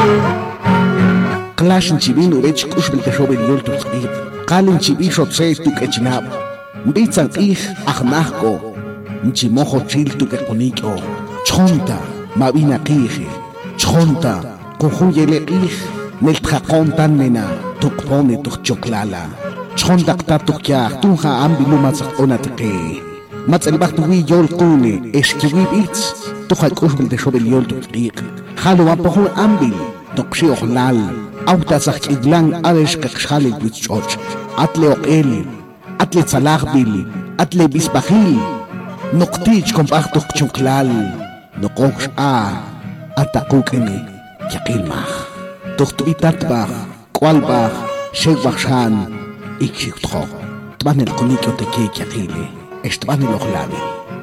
Clash chibin urech kushbil te shobel yol tu khbib. Qalin chibi shotse tu kechnab. Bitzan ich akhnahko. Nchimojo chil tu kekonikyo. Chonta mabina qih. Chonta kujuyele qih. Nel tqaqontan nena tukpone tukchoklala. Chonta qtatukya tunja ambilu matzaqonatqi. Matzelbaqtu wi yol qune eshkiwi bitz. Tuja kushbil te shobel yol tu khbib. Halu apohun ambil tuqshi ohlal. Autasach iglan aresh kakshali bitchoch. Atle oqel, atle tzalagbil, atle bisbahil. Noqtich kompachtuk chuklal. Noqosh atakukene yakilmach. Tuktuitatbach, kwalbach, shegbakshan, ikshiktho. Tban el konikyo teke yakile, estban el ohlabi.